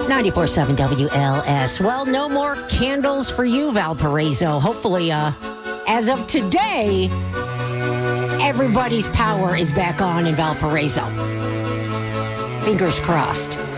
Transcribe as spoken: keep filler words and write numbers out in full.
ninety-four point seven W L S. Well, no more candles for you, Valparaiso. Hopefully, uh, as of today, everybody's power is back on in Valparaiso. Fingers crossed.